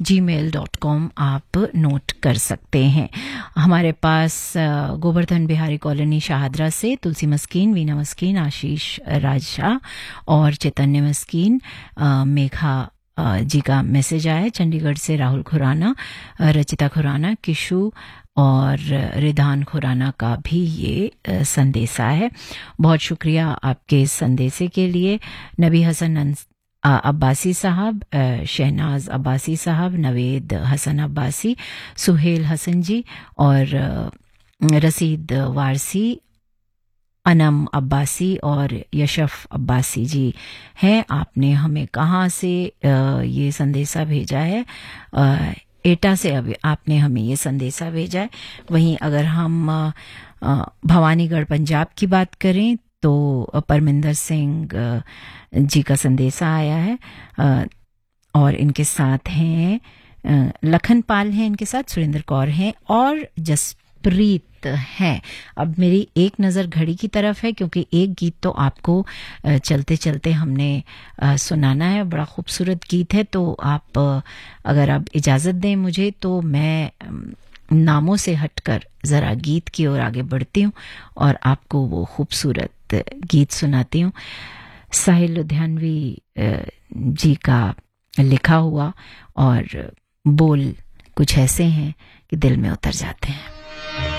gmail.com आप note कर सकते हैं। हमारे पास गोवर्धन बिहारी कॉलोनी शाहदरा से तुलसी मस्कीन, वीना मस्कीन, आशीष राजा और चैतन्य मस्कीन, मेघा जी का मैसेज आया। चंडीगढ़ से राहुल खुराना, रचिता खुराना, किशु और रिधान खुराना का भी ये संदेशा है। बहुत शुक्रिया आपके संदेशे के लिए। नबी हसन अब्बासी साहब, शहनाज अब्बासी साहब, नवेद हसन अब्बासी, सुहेल हसन जी और रसीद वारसी, अनम अब्बासी और यशफ अब्बासी जी हैं। आपने हमें कहाँ से ये संदेशा भेजा है? एटा से आपने हमें ये संदेशा भेजा है। वहीं अगर हम भवानीगढ़ पंजाब की बात करें तो परमिंदर सिंह जी का संदेशा आया है और इनके साथ हैं लखनपाल हैं, इनके साथ सुरेंद्र कौर हैं और जसप्रीत हैं। अब मेरी एक नज़र घड़ी की तरफ है क्योंकि एक गीत तो आपको चलते चलते हमने सुनाना है। बड़ा खूबसूरत गीत है, तो आप अगर आप इजाज़त दें मुझे तो मैं नामों से हटकर ज़रा गीत की ओर आगे बढ़ती हूँ और आपको वो खूबसूरत गीत सुनाती हूँ। साहिल लुधियानवी जी का लिखा हुआ और बोल कुछ ऐसे हैं कि दिल में उतर जाते हैं।